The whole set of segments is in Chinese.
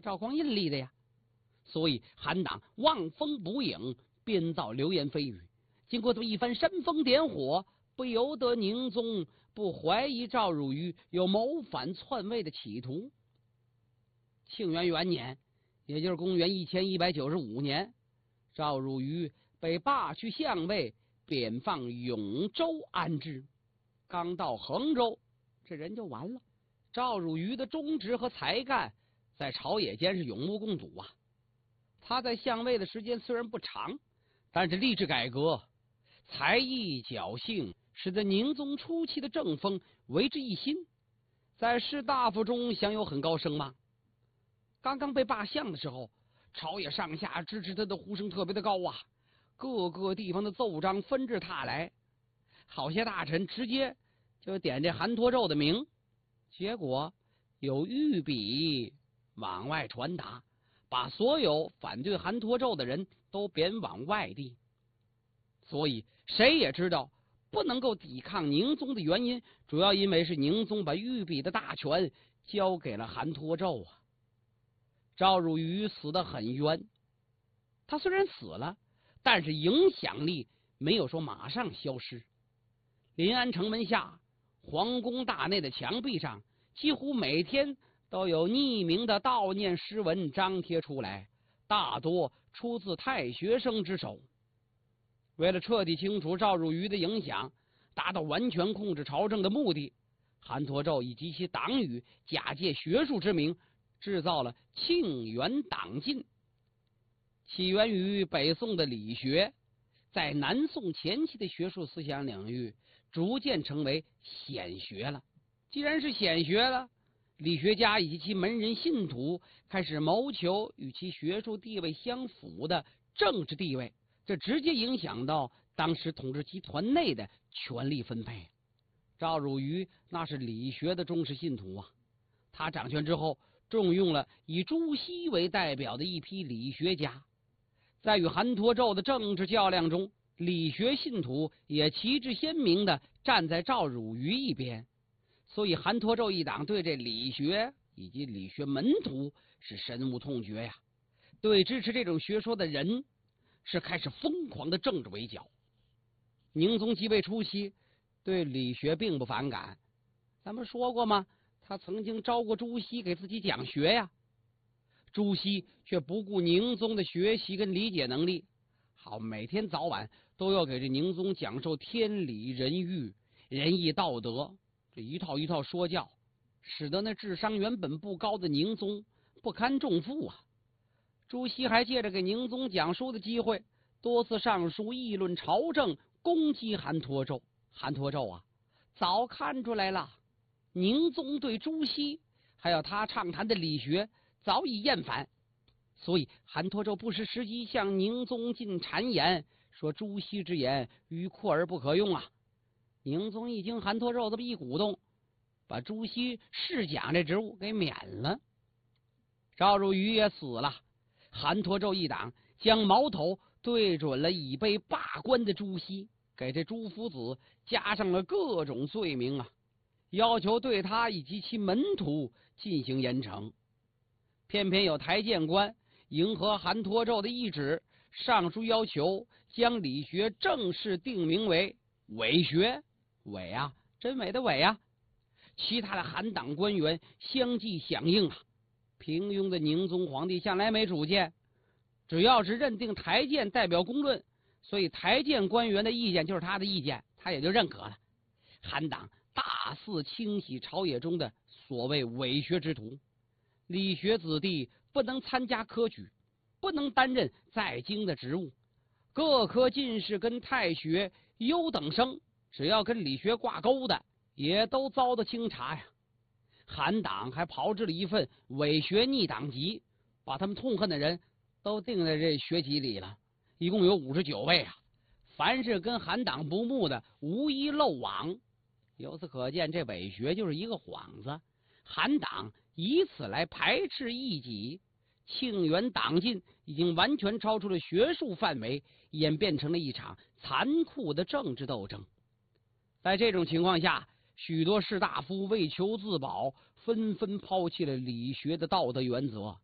赵匡胤立的呀。所以韩党望风捕影，编造流言蜚语。经过这么一番煽风点火，不由得宁宗不怀疑赵汝愚有谋反篡位的企图。庆元元年，也就是公元1195年，赵汝愚被罢去相位，贬放永州安置。刚到衡州，这人就完了。赵汝愚的忠直和才干在朝野间是有目共睹啊。他在相位的时间虽然不长，但是吏治改革、才艺侥幸，使得宁宗初期的政风为之一新，在士大夫中享有很高声望。刚刚被罢相的时候，朝野上下支持他的呼声特别的高啊，各个地方的奏章纷至沓来，好些大臣直接就点这韩托胄的名，结果有御笔往外传达，把所有反对韩托胄的人都贬往外地。所以谁也知道不能够抵抗宁宗的原因，主要因为是宁宗把御笔的大权交给了韩托胄啊。赵汝愚死得很冤，他虽然死了，但是影响力没有说马上消失。临安城门下皇宫大内的墙壁上，几乎每天都有匿名的悼念诗文张贴出来，大多出自太学生之手。为了彻底清除赵汝愚的影响，达到完全控制朝政的目的，韩托胄以及其党羽假借学术之名，制造了庆元党禁。起源于北宋的理学，在南宋前期的学术思想领域逐渐成为显学了。既然是显学了，理学家以及其门人信徒开始谋求与其学术地位相符的政治地位，这直接影响到当时统治集团内的权力分配。赵汝愚那是理学的忠实信徒啊，他掌权之后重用了以朱熹为代表的一批理学家，在与韩托胄的政治较量中，理学信徒也旗帜鲜明地站在赵汝愚一边。所以韩托胄一党对这理学以及理学门徒是深恶痛绝呀，对支持这种学说的人是开始疯狂的政治围剿。宁宗即位初期对理学并不反感，咱们说过吗？他曾经招过朱熹给自己讲学呀。朱熹却不顾宁宗的学习跟理解能力，好，每天早晚都要给这宁宗讲授天理人欲、仁义道德，这一套一套说教，使得那智商原本不高的宁宗不堪重负啊。朱熹还借着给宁宗讲书的机会，多次上书议论朝政，攻击韩托胄。韩托胄啊，早看出来了，宁宗对朱熹还有他畅谈的理学早已厌烦，所以韩托胄不失时机向宁宗进谗言，说朱熹之言迂阔而不可用啊。宁宗一经韩托胄这么一鼓动，把朱熹侍讲这职务给免了。赵汝愚也死了，韩托胄一党将矛头对准了已被罢官的朱熹，给这朱夫子加上了各种罪名啊，要求对他以及其门徒进行严惩。偏偏有台谏官迎合韩托胄的意志，上书要求将理学正式定名为伪学。伪啊，真伪的伪啊！其他的韩党官员相继响应啊。平庸的宁宗皇帝向来没主见，只要是认定台谏代表公论，所以台谏官员的意见就是他的意见，他也就认可了。韩党大肆清洗朝野中的所谓伪学之徒，理学子弟不能参加科举，不能担任在京的职务，各科进士跟太学、优等生，只要跟理学挂钩的，也都遭到清查呀。韩党还炮制了一份伪学逆党籍，把他们痛恨的人都定在这学籍里了，一共有59位啊。凡是跟韩党不睦的，无一漏网。由此可见，这伪学就是一个幌子，韩党以此来排斥异己。庆元党禁已经完全超出了学术范围，演变成了一场残酷的政治斗争。在这种情况下，许多士大夫为求自保，纷纷抛弃了理学的道德原则。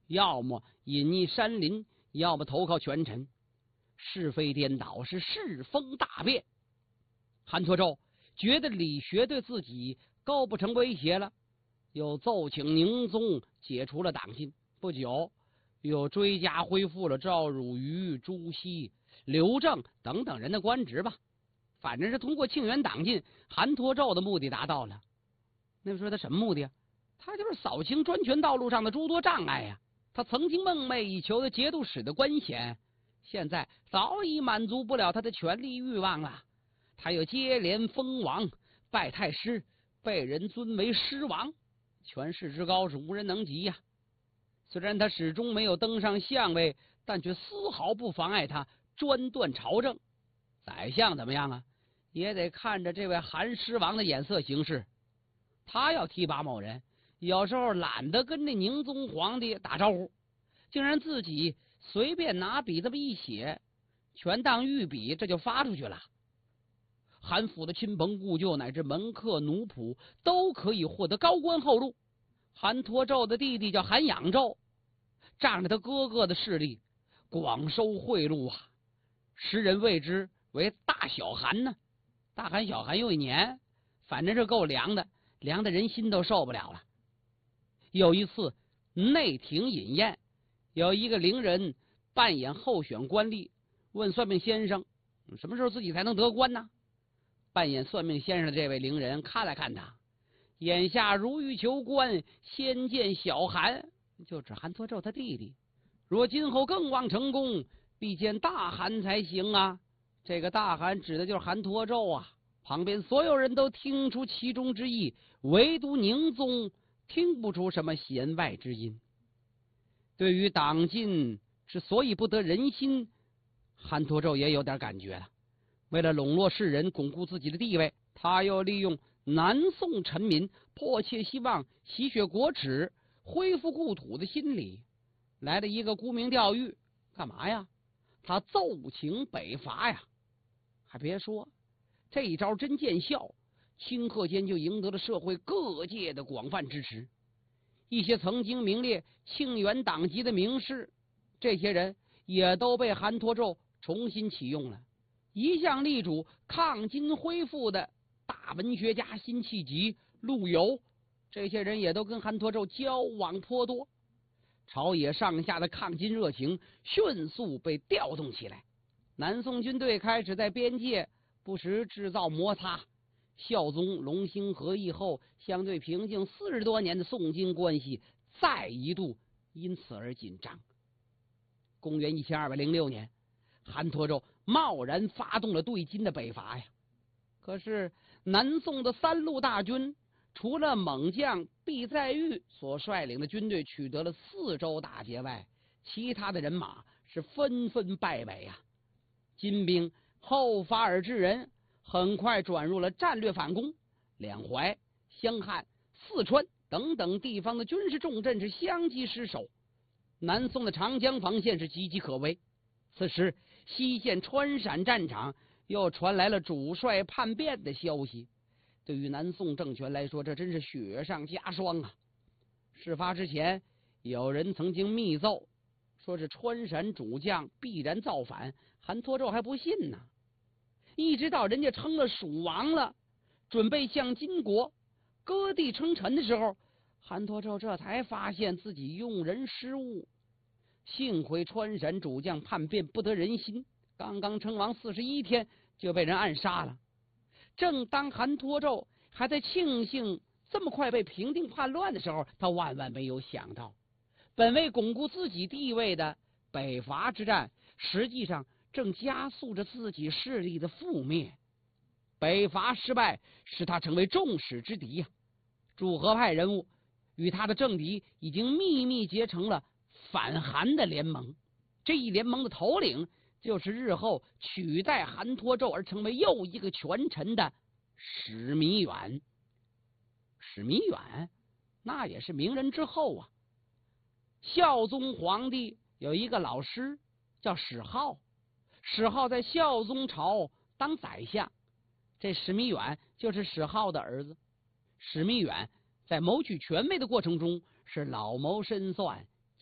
要么隐匿山林，要么投靠权臣，是非颠倒，是世风大变。韩侂胄觉得理学对自己构不成威胁了，又奏请宁宗解除了党禁。不久，又追加恢复了赵汝愚、朱熹、刘正等等人的官职吧。反正是通过庆元党禁，韩侂胄的目的达到了。那么说他什么目的啊？他就是扫清专权道路上的诸多障碍呀。他曾经梦寐以求的节度使的官衔，现在早已满足不了他的权力欲望了。他又接连封王，拜太师，被人尊为师王，权势之高是无人能及呀。虽然他始终没有登上相位，但却丝毫不妨碍他专断朝政。宰相怎么样啊？也得看着这位韩师王的眼色行事。他要提拔某人，有时候懒得跟那宁宗皇帝打招呼，竟然自己随便拿笔这么一写，全当御笔，这就发出去了。韩府的亲朋故旧乃至门客奴仆都可以获得高官厚禄。韩侂胄的弟弟叫韩养胄，仗着他哥哥的势力，广收贿赂啊，时人谓之为大小韩呢。大韩小韩又一年，反正是够凉的，凉的人心都受不了了。有一次内廷饮宴，有一个伶人扮演候选官吏，问算命先生什么时候自己才能得官呢？扮演算命先生的这位伶人看了看他，眼下如欲求官，先见小韩，就指韩侂胄他弟弟。若今后更望成功，必见大韩才行啊。这个大韩指的就是韩侂胄啊。旁边所有人都听出其中之意，唯独宁宗听不出什么弦外之音。对于党禁之所以不得人心，韩侂胄也有点感觉了。为了笼络世人，巩固自己的地位，他又利用南宋臣民迫切希望洗雪国耻、恢复故土的心理，来了一个沽名钓誉。干嘛呀？他奏请北伐呀！还别说，这一招真见效，顷刻间就赢得了社会各界的广泛支持。一些曾经名列庆元党籍的名士，这些人也都被韩侂胄重新启用了。一向力主抗金恢复的大文学家辛弃疾、陆游，这些人也都跟韩侂胄交往颇多。朝野上下的抗金热情迅速被调动起来。南宋军队开始在边界不时制造摩擦。孝宗隆兴和议后，相对平静40多年的宋金关系再一度因此而紧张。公元1206年，韩侂胄贸然发动了对金的北伐呀。可是南宋的3路大军，除了猛将毕再玉所率领的军队取得了4州大捷外，其他的人马是纷纷败北呀。金兵后发而至人，很快转入了战略反攻。两淮、襄汉、四川等等地方的军事重镇是相继失守，南宋的长江防线是岌岌可危。此时西线川陕战场又传来了主帅叛变的消息，对于南宋政权来说，这真是雪上加霜啊！事发之前，有人曾经密奏说是川陕主将必然造反，韩侂胄还不信呢。一直到人家称了蜀王了，准备向金国割地称臣的时候，韩侂胄这才发现自己用人失误。幸亏川陕主将叛变不得人心，刚刚称王41天就被人暗杀了。正当韩侂胄还在庆幸这么快被平定叛乱的时候，他万万没有想到，本为巩固自己地位的北伐之战，实际上正加速着自己势力的覆灭。北伐失败使他成为众矢之的呀。主和派人物与他的政敌已经秘密结成了反韩的联盟。这一联盟的头领就是日后取代韩侂胄而成为又一个权臣的史弥远。史弥远那也是名人之后啊。孝宗皇帝有一个老师叫史浩，史浩在孝宗朝当宰相，这史弥远就是史浩的儿子。史弥远在谋取权位的过程中是老谋深算、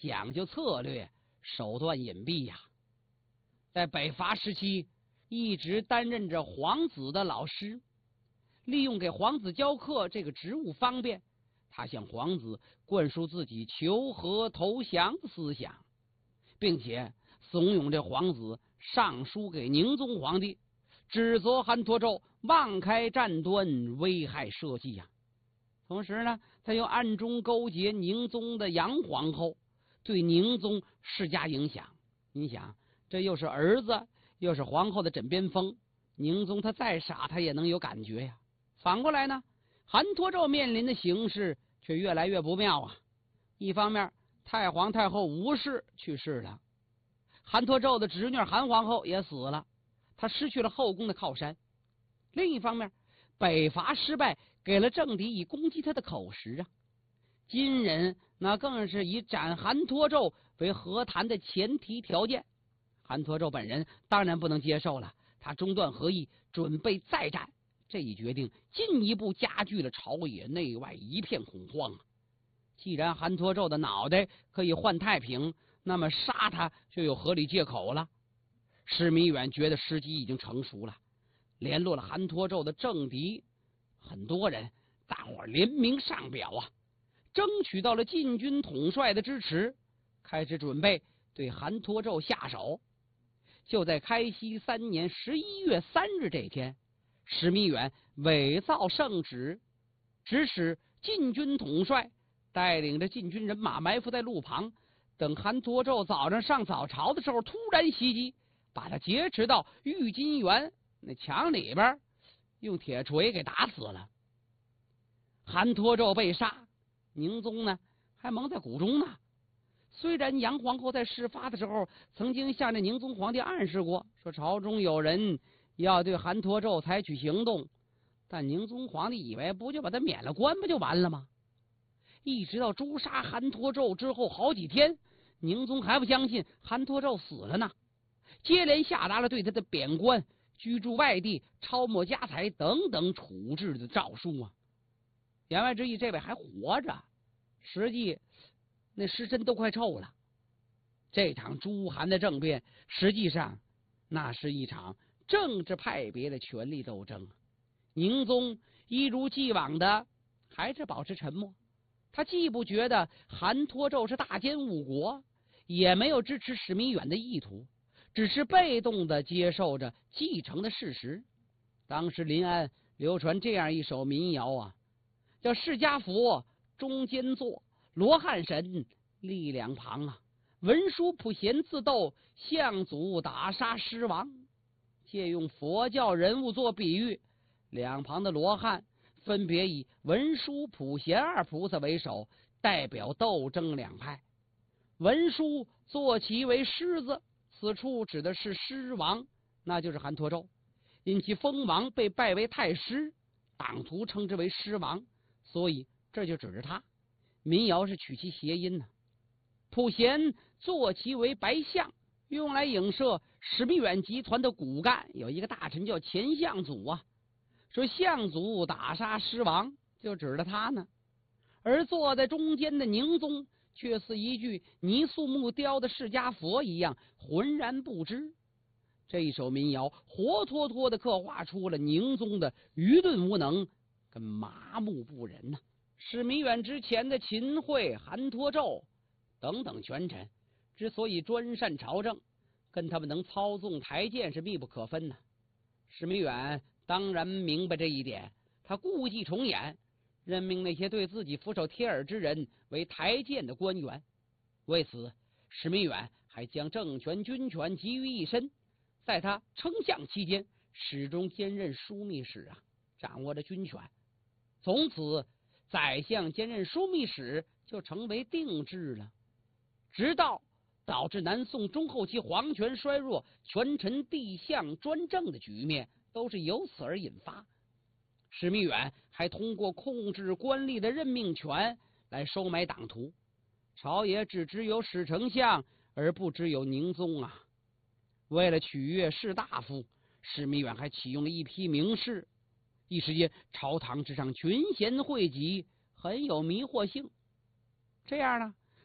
讲究策略，手段隐蔽呀。在北伐时期，一直担任着皇子的老师，利用给皇子教课这个职务方便，他向皇子灌输自己求和投降的思想，并且怂恿这皇子上书给宁宗皇帝，指责韩托胄妄开战端，危害社稷呀。同时呢，他又暗中勾结宁宗的杨皇后，对宁宗施加影响。你想，这又是儿子又是皇后的枕边风，宁宗他再傻他也能有感觉呀。反过来呢，韩托胄面临的形势却越来越不妙啊。一方面，太皇太后吴氏去世了，韩托胄的侄女韩皇后也死了，他失去了后宫的靠山。另一方面，北伐失败给了政敌以攻击他的口实啊。金人那更是以斩韩托胄为和谈的前提条件，韩托胄本人当然不能接受了，他中断合议，准备再战。这一决定进一步加剧了朝野内外一片恐慌啊。既然韩托胄的脑袋可以换太平，那么杀他就有合理借口了。施弥远觉得时机已经成熟了，联络了韩托胄的政敌很多人，大伙联名上表啊，争取到了禁军统帅的支持，开始准备对韩托胄下手。就在开熙3年11月3日这天，施弥远伪造圣旨，指使禁军统帅带领着禁军人马埋伏在路旁，等韩托胄早上上早朝的时候突然袭击，把他劫持到玉金园那墙里边，用铁锤给打死了。韩托胄被杀，宁宗呢还蒙在鼓中呢。虽然杨皇后在事发的时候曾经向这宁宗皇帝暗示过，说朝中有人要对韩托胄采取行动，但宁宗皇帝以为不就把他免了官不就完了吗？一直到诛杀韩托胄之后好几天，宁宗还不相信韩托胄死了呢，接连下达了对他的贬官、居住外地、抄没家财等等处置的诏书啊。言外之意，这位还活着，实际那尸身都快臭了。这场诛韩的政变，实际上那是一场政治派别的权力斗争。宁宗一如既往的还是保持沉默，他既不觉得韩托胄是大奸误国，也没有支持施弥远的意图，只是被动的接受着继承的事实。当时临安流传这样一首民谣啊，叫释迦佛中间坐，罗汉神立两旁啊，文殊普贤自斗，相祖打杀狮王。借用佛教人物做比喻，两旁的罗汉分别以文殊普贤二菩萨为首，代表斗争两派。文殊坐骑为狮子，此处指的是狮王，那就是韩托胄，因其封王被拜为太师，党徒称之为狮王，所以这就指着他。民谣是取其谐音呢。普贤坐骑为白象，用来影射施弥远集团的骨干有一个大臣叫钱相祖啊，说相祖打杀狮王，就指着他呢。而坐在中间的宁宗却似一具泥塑木雕的释迦佛一样浑然不知。这一首民谣活脱脱的刻画出了宁宗的愚钝无能跟麻木不仁呢。施弥远之前的秦桧、韩托胄等等权臣之所以专擅朝政，跟他们能操纵台谏是密不可分的。施弥远当然明白这一点，他故伎重演，任命那些对自己俯首帖耳之人为台谏的官员。为此，施弥远还将政权军权集于一身，在他称相期间始终兼任枢密使啊，掌握着军权。从此宰相兼任枢密使就成为定制了，直到导致南宋中后期皇权衰弱、权臣帝相专政的局面，都是由此而引发。施弥远还通过控制官吏的任命权来收买党徒，朝野只知有史丞相而不知有宁宗啊。为了取悦士大夫，施弥远还启用了一批名士，一时间朝堂之上群贤汇集，很有迷惑性。这样呢，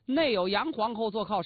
内有杨皇后做靠